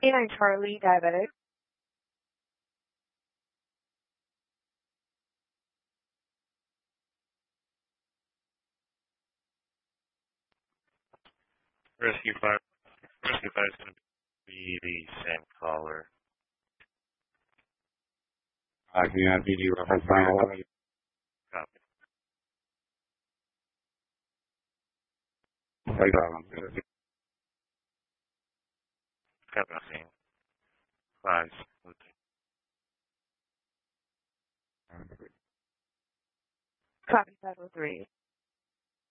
K9 Charlie, diabetic. Rescue 5 is going to be the same caller. Can you have BD reference 911? Copy. Copy on scene. 5. Copy 503.